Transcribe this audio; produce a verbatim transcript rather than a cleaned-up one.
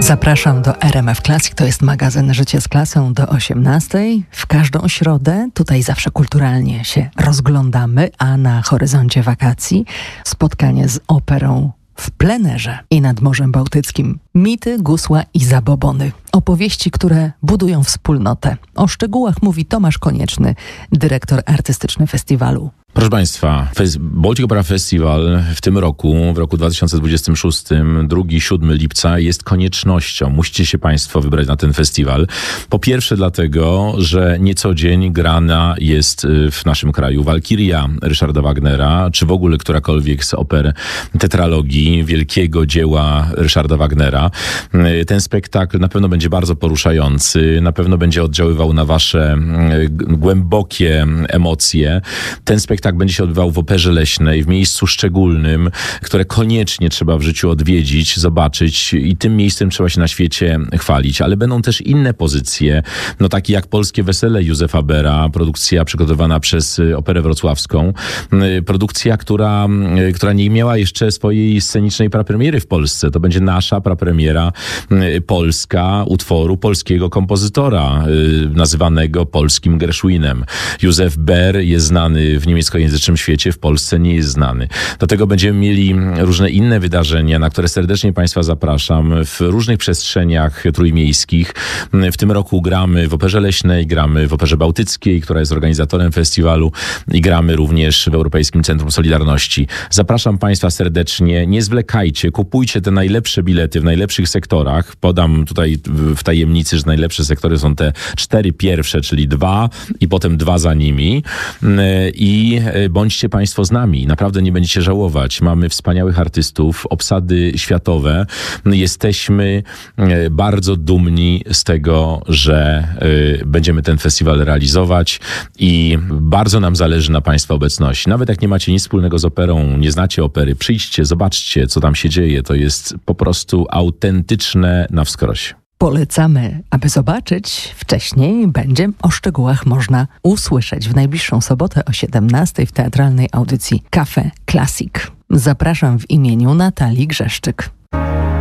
Zapraszam do R M F Classic, to jest magazyn Życie z klasą do osiemnastej. W każdą środę, tutaj zawsze kulturalnie się rozglądamy, a na horyzoncie wakacji spotkanie z operą w plenerze i nad Morzem Bałtyckim. Mity, gusła i zabobony. Opowieści, które budują wspólnotę. O szczegółach mówi Tomasz Konieczny, dyrektor artystyczny festiwalu. Proszę Państwa, Baltic Opera Festival w tym roku, w roku dwa tysiące dwudziestym szóstym, drugiego siódmego lipca jest koniecznością. Musicie się Państwo wybrać na ten festiwal. Po pierwsze dlatego, że nie co dzień grana jest w naszym kraju Walkiria Ryszarda Wagnera, czy w ogóle którakolwiek z oper tetralogii wielkiego dzieła Ryszarda Wagnera. Ten spektakl na pewno będzie bardzo poruszający, na pewno będzie oddziaływał na Wasze głębokie emocje. Ten spektakl będzie się odbywał w Operze Leśnej, w miejscu szczególnym, które koniecznie trzeba w życiu odwiedzić, zobaczyć i tym miejscem trzeba się na świecie chwalić. Ale będą też inne pozycje, no takie jak Polskie Wesele Józefa Bera, produkcja przygotowana przez Operę Wrocławską, produkcja, która, która nie miała jeszcze swojej scenicznej prapremiery w Polsce. To będzie nasza prapremiera polska utworu polskiego kompozytora, nazywanego polskim Gershwinem. Józef Ber jest znany w niemieckojęzycznym świecie, w Polsce nie jest znany. Do tego będziemy mieli różne inne wydarzenia, na które serdecznie Państwa zapraszam w różnych przestrzeniach trójmiejskich. W tym roku gramy w Operze Leśnej, gramy w Operze Bałtyckiej, która jest organizatorem festiwalu i gramy również w Europejskim Centrum Solidarności. Zapraszam Państwa serdecznie, nie zwlekajcie, kupujcie te najlepsze bilety w najlepszych sektorach. Podam tutaj w tajemnicy, że najlepsze sektory są te cztery pierwsze, czyli dwa i potem dwa za nimi. I bądźcie Państwo z nami. Naprawdę nie będziecie żałować. Mamy wspaniałych artystów, obsady światowe. Jesteśmy bardzo dumni z tego, że będziemy ten festiwal realizować i bardzo nam zależy na Państwa obecności. Nawet jak nie macie nic wspólnego z operą, nie znacie opery, przyjdźcie, zobaczcie, co tam się dzieje. To jest po prostu autentyczne na wskroś. Polecamy, aby zobaczyć wcześniej. Będzie o szczegółach można usłyszeć w najbliższą sobotę o siedemnastej w teatralnej audycji Cafe Classic. Zapraszam w imieniu Natalii Grzeszczyk.